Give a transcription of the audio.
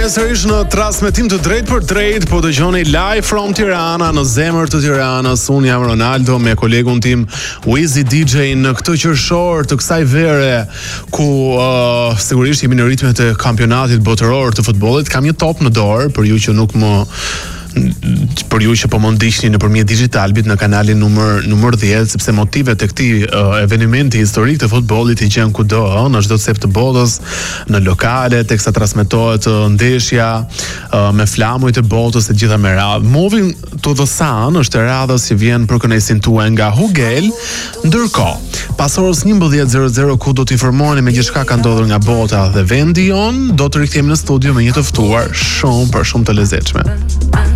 Mirëmëngjes sërish në transmetim të drejt për drejt, po dëgjoni live from Tirana, në zemër të Tiranës. Unë jam Ronaldo me kolegun tim Wizy DJ në këtë qershor të kësaj vere ku sigurisht jemi në ritme të kampionatit botëror të futbollit. Kam një top në dorë për ju që nuk më për ju që po më ndiqni nëpërmjet Digitalbit në kanalin numër 10, sepse motivet e këtij evenimenti historik të futbollit i gjen kudo, në çdo cep të botës, në lokale, teksa transmetohet ndeshja me flamuj të botës e gjitha me radhë. Moving to the Sun është radha që vjen për kënaqësinë tuaj nga Hugel. Ndërkohë, pas orës 11:00 ku do të informoheni me gjithçka ka ndodhur nga bota dhe vendi jon, do të rikthehemi në studio me një të ftuar shumë të lezetshme.